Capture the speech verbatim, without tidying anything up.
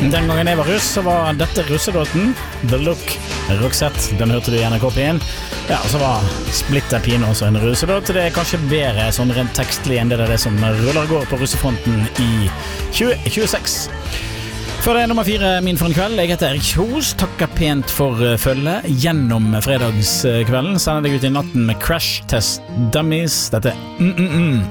Den gangen jeg var russ, så var dette russelåten The Look, Roxette. Den hørte du i N R K P en. Ja, og så var Splitter Pino også en russelåt. Det er kanskje bedre sånn rent tekstlig enn det er det som ruller og går på russefronten i tjue tjueseks. Før det er nummer fire min for en kveld. Jeg heter Erik Kjos, takker pent for følge gjennom fredagskvelden. Sender deg ut i natten med Crash Test Dummies. Dette er mm-mm-mm